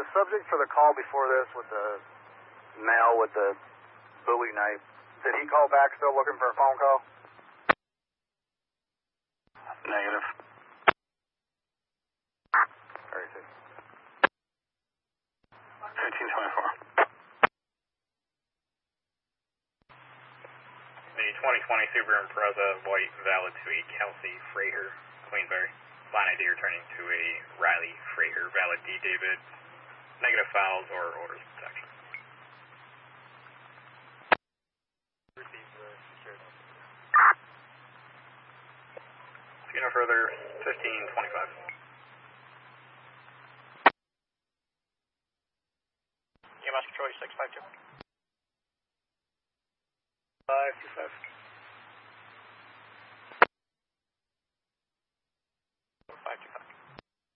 subject for the call before this with the male with the Bowie knife, did he call back still looking for a phone call? Negative. Where is he? 1524. The 2020 Subaru Impreza, white, valid suite, Kelsey Fraher, Queensbury. Line ID returning to a Riley Fraher, valid D. David. Negative fouls or orders of protection. See no further, 1525. EMS control 652. 525.